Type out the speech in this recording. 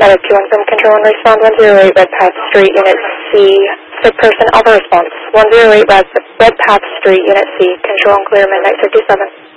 Medic 21 from Control and respond 108 Red Path Street, Unit C. Sick person, Alpha response. 108 Red Path Street, Unit C. Control and clear midnight 57.